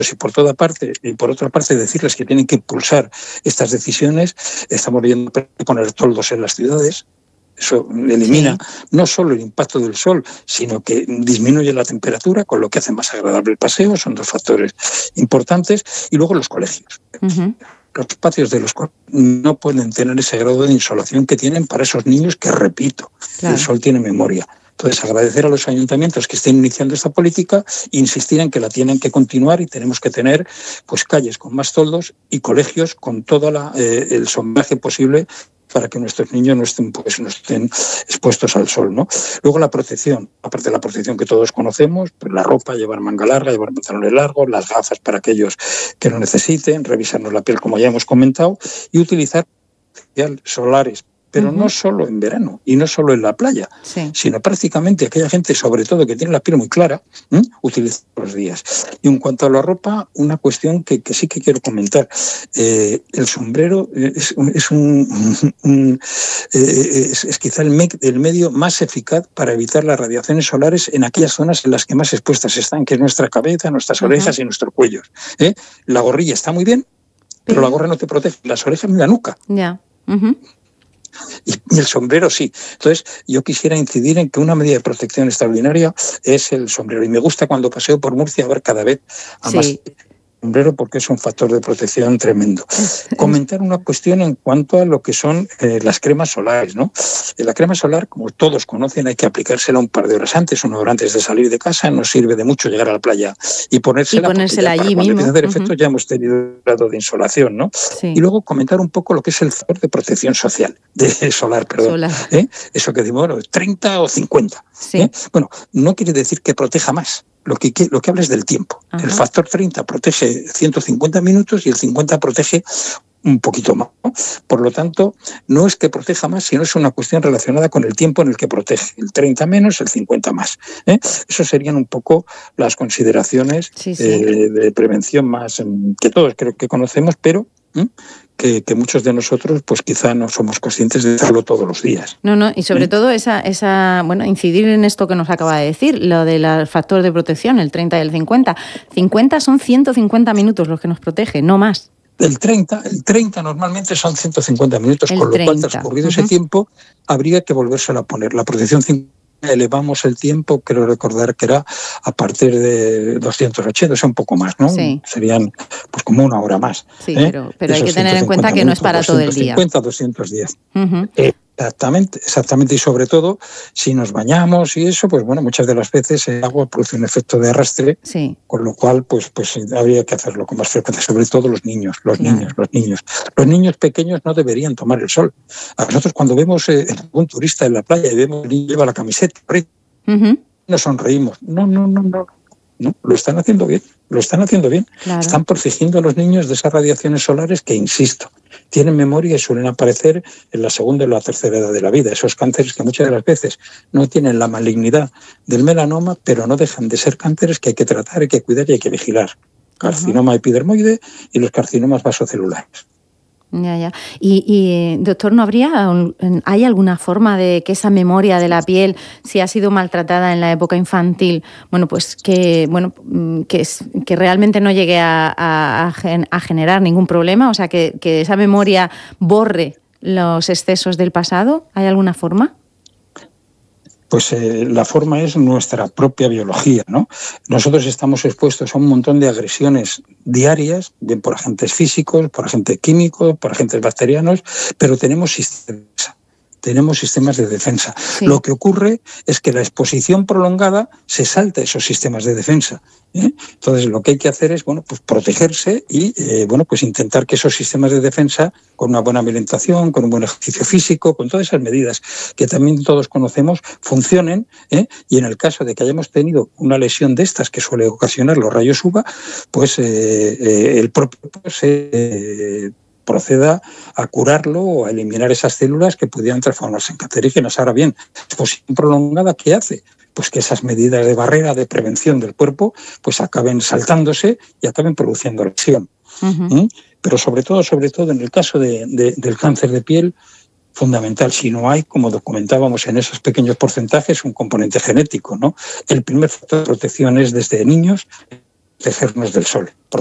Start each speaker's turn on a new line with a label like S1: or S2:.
S1: y por toda parte, y por otra parte decirles que tienen que impulsar estas decisiones. Estamos viendo poner toldos en las ciudades. Eso elimina no solo el impacto del sol, sino que disminuye la temperatura, con lo que hace más agradable el paseo. Son dos factores importantes. Y luego los colegios. Uh-huh. Los espacios de los colegios no pueden tener ese grado de insolación que tienen para esos niños que, repito, claro, el sol tiene memoria. Entonces, agradecer a los ayuntamientos que estén iniciando esta política, insistir en que la tienen que continuar, y tenemos que tener pues calles con más toldos y colegios con todo el sombraje posible para que nuestros niños no estén expuestos al sol, ¿no? Luego la protección, aparte de la protección que todos conocemos, pues la ropa, llevar manga larga, llevar pantalones largos, las gafas para aquellos que lo necesiten, revisarnos la piel como ya hemos comentado, y utilizar solares, pero no solo en verano y no solo en la playa, sino prácticamente aquella gente, sobre todo que tiene la piel muy clara, utiliza los días. Y en cuanto a la ropa, una cuestión que sí que quiero comentar. El sombrero es quizá el medio más eficaz para evitar las radiaciones solares en aquellas zonas en las que más expuestas están, que es nuestra cabeza, nuestras orejas y nuestros cuellos. La gorrilla está muy bien, pero la gorra no te protege las orejas ni la nuca.
S2: Ya.
S1: Y el sombrero sí. Entonces, yo quisiera incidir en que una medida de protección extraordinaria es el sombrero. Y me gusta cuando paseo por Murcia ver cada vez a más sombrero, porque es un factor de protección tremendo. Comentar una cuestión en cuanto a lo que son las cremas solares, ¿no? La crema solar, como todos conocen, hay que aplicársela un par de horas antes, 1 hora antes de salir de casa. No sirve de mucho llegar a la playa y ponérsela
S2: allí mismo.
S1: Cuando empieza a hacer efecto ya hemos tenido un grado de insolación, ¿no? Sí. Y luego comentar un poco lo que es el factor de protección social, solar. Eso que decimos, bueno, 30 o 50. Sí. Bueno, no quiere decir que proteja más. Lo que habla es del tiempo. Ajá. El factor 30 protege 150 minutos y el 50 protege un poquito más, ¿no? Por lo tanto, no es que proteja más, sino es una cuestión relacionada con el tiempo en el que protege. El 30 menos, el 50 más. Eso serían un poco las consideraciones de prevención más que todos creo que conocemos, pero que muchos de nosotros pues quizá no somos conscientes de hacerlo todos los días.
S2: No, y sobre todo incidir en esto que nos acaba de decir, lo del factor de protección, el 30 y el 50. 50 son 150 minutos los que nos protege, no más.
S1: El 30 normalmente son 150 minutos, con lo cual, transcurrido ese tiempo, habría que volvérselo a poner. La protección 50 elevamos el tiempo, creo recordar que era a partir de 280, o sea, un poco más, ¿no? Sí. Serían pues como 1 hora más.
S2: Sí, pero hay que tener en cuenta que no es para todo el día.
S1: 250, 210. Exactamente, y sobre todo, si nos bañamos y eso, pues bueno, muchas de las veces el agua produce un efecto de arrastre, con lo cual pues habría que hacerlo con más frecuencia, sobre todo los niños. Los niños pequeños no deberían tomar el sol. A nosotros cuando vemos un turista en la playa y vemos que lleva la camiseta, nos sonreímos. No, lo están haciendo bien. Claro. Están protegiendo a los niños de esas radiaciones solares que, insisto, tienen memoria y suelen aparecer en la 2ª o la 3ª edad de la vida. Esos cánceres que muchas de las veces no tienen la malignidad del melanoma, pero no dejan de ser cánceres que hay que tratar, hay que cuidar y hay que vigilar. Carcinoma epidermoide y los carcinomas vasocelulares.
S2: Ya. Y doctor, ¿hay alguna forma de que esa memoria de la piel, si ha sido maltratada en la época infantil, que realmente no llegue a generar ningún problema? O sea, que esa memoria borre los excesos del pasado. ¿Hay alguna forma?
S1: Pues la forma es nuestra propia biología, ¿no? Nosotros estamos expuestos a un montón de agresiones diarias, bien por agentes físicos, por agentes químicos, por agentes bacterianos, pero tenemos sistemas de defensa. Sí. Lo que ocurre es que la exposición prolongada se salta esos sistemas de defensa. Entonces, lo que hay que hacer es protegerse y intentar que esos sistemas de defensa, con una buena alimentación, con un buen ejercicio físico, con todas esas medidas que también todos conocemos, funcionen. Y en el caso de que hayamos tenido una lesión de estas que suele ocasionar los rayos UVA, pues el propio proceda a curarlo o a eliminar esas células que pudieran transformarse en cancerígenas. Ahora bien, exposición prolongada, ¿qué hace? Pues que esas medidas de barrera, de prevención del cuerpo, pues acaben saltándose y acaben produciendo lesión. Pero sobre todo en el caso del cáncer de piel, fundamental, si no hay, como documentábamos en esos pequeños porcentajes, un componente genético, ¿no? El primer factor de protección es desde niños protegernos del sol.